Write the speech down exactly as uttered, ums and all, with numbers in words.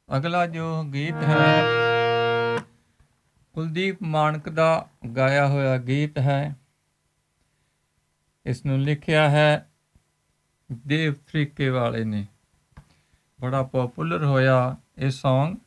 ਅਗਲਾ ਜੋ ਗੀਤ ਹੈ ਕੁਲਦੀਪ ਮਾਣਕ ਦਾ ਗਾਇਆ ਹੋਇਆ ਗੀਤ ਹੈ। ਇਸ ਨੂੰ ਲਿਖਿਆ ਹੈ ਦੇਵ ਤਰੀਕੇ ਵਾਲੇ ਨੇ। ਬੜਾ ਪੋਪੂਲਰ ਹੋਇਆ ਇਹ ਸੌਂਗ।